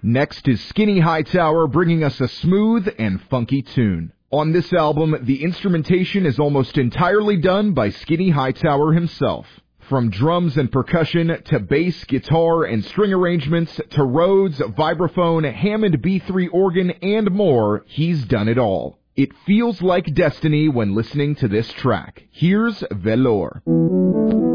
Next is Skinny Hightower bringing us a smooth and funky tune. On this album, the instrumentation is almost entirely done by Skinny Hightower himself. From drums and percussion to bass, guitar, and string arrangements to Rhodes, vibraphone, Hammond B3 organ, and more, he's done it all. It feels like destiny when listening to this track. Here's Velour.